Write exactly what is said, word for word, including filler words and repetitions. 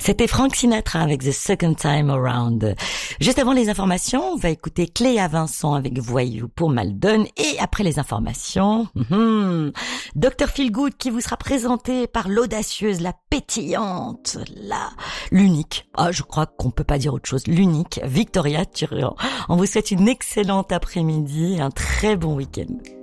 C'était Frank Sinatra avec The Second Time Around. Juste avant les informations, on va écouter Cléa Vincent avec Voyou pour Maldon. Et après les informations, hum, docteur Feelgood qui vous sera présenté par l'audacieuse, la pétillante, la, l'unique. Ah, je crois qu'on peut pas dire autre chose. L'unique Victoria Turian. On vous souhaite une excellente après-midi et un très bon week-end.